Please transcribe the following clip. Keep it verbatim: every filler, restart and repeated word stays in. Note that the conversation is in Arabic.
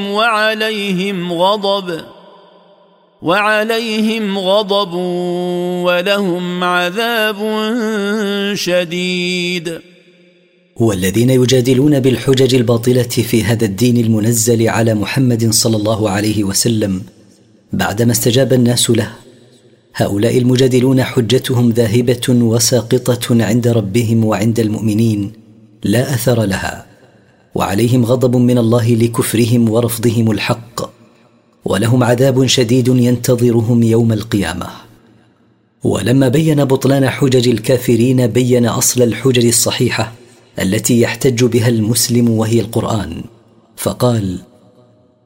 وعليهم غضب وعليهم غضب ولهم عذاب شديد. والذين يجادلون بالحجج الباطلة في هذا الدين المنزل على محمد صلى الله عليه وسلم بعدما استجاب الناس له، هؤلاء المجادلون حجتهم ذاهبة وساقطة عند ربهم وعند المؤمنين لا أثر لها، وعليهم غضب من الله لكفرهم ورفضهم الحق، ولهم عذاب شديد ينتظرهم يوم القيامة. ولما بين بطلان حجج الكافرين بين أصل الحجج الصحيحة التي يحتج بها المسلم وهي القرآن، فقال: